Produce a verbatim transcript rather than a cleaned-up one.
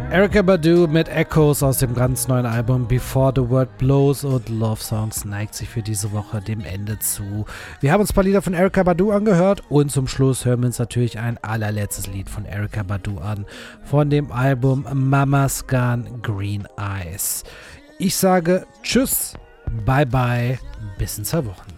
Erykah Badu mit Echoes aus dem ganz neuen Album Before the World Blows und Love Songs neigt sich für diese Woche dem Ende zu. Wir haben uns ein paar Lieder von Erykah Badu angehört und zum Schluss hören wir uns natürlich ein allerletztes Lied von Erykah Badu an, von dem Album Mama's Gone Green Eyes. Ich sage Tschüss, bye bye, bis in zwei Wochen.